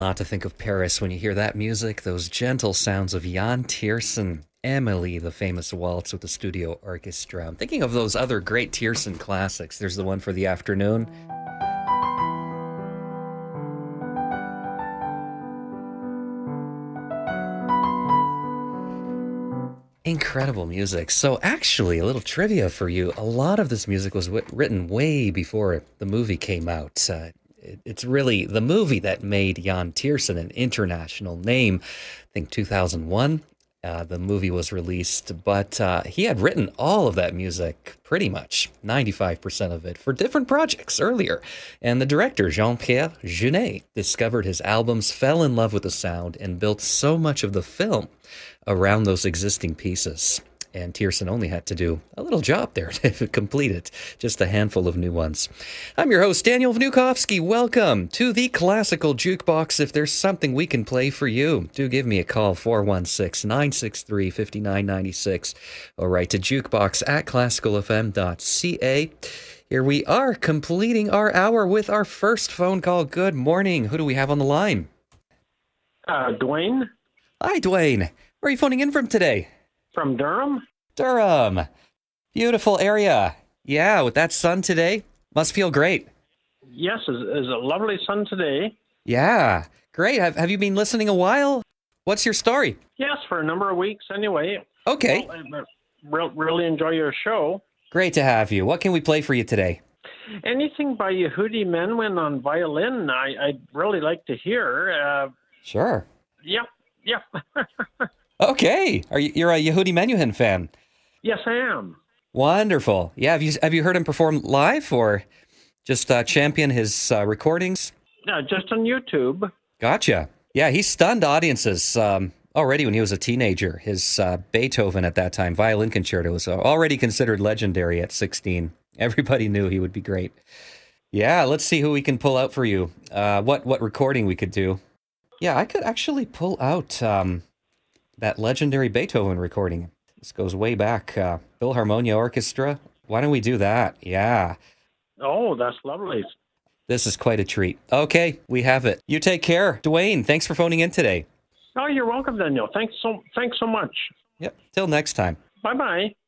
Not to think of Paris when you hear that music, those gentle sounds of Jan Tiersen. Emily, the famous waltz with the studio orchestra. I'm thinking of those other great Tiersen classics. There's the one for the afternoon. Incredible music. So, actually, a little trivia for you. A lot of this music was written way before the movie came out. It's really the movie that made Jan Tiersen an international name. I think 2001, the movie was released, but he had written all of that music, pretty much 95% of it, for different projects earlier. And the director, Jean-Pierre Jeunet, discovered his albums, fell in love with the sound, and built so much of the film around those existing pieces. And Tiersen only had to do a little job there to complete it, just a handful of new ones. I'm your host, Daniel Vnukovsky. Welcome to the Classical Jukebox. If there's something we can play for you, do give me a call, 416-963-5996, or write to jukebox at classicalfm.ca. Here we are, completing our hour with our first phone call. Good morning. Who do we have on the line? Dwayne. Hi, Dwayne. Where are you phoning in from today? From Durham? Durham. Beautiful area. Yeah, with that sun today, must feel great. Yes, is a lovely sun today. Yeah, great. Have you been listening a while? What's your story? Yes, for a number of weeks anyway. Okay. Well, really enjoy your show. Great to have you. What can we play for you today? Anything by Yehudi Menhuin on violin, I'd really like to hear. Sure. Yep. Okay. You're a Yehudi Menuhin fan? Yes, I am. Wonderful. Yeah. Have you heard him perform live or just champion his recordings? Just on YouTube. Gotcha. Yeah, he stunned audiences already when he was a teenager. His Beethoven at that time, violin concerto, was already considered legendary at 16. Everybody knew he would be great. Yeah, let's see who we can pull out for you. What recording we could do. Yeah, I could actually pull out that legendary Beethoven recording. This goes way back. Philharmonia Orchestra. Why don't we do that? Yeah. Oh, that's lovely. This is quite a treat. Okay, we have it. You take care. Dwayne, thanks for phoning in today. Oh, you're welcome, Daniel. Thanks so much. Yep. Till next time. Bye-bye.